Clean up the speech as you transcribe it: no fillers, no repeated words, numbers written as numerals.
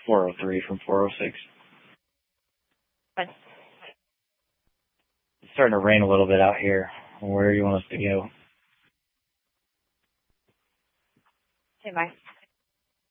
403 from 406. Fine. It's starting to rain a little bit out here. Where do you want us to go? Hey, bye.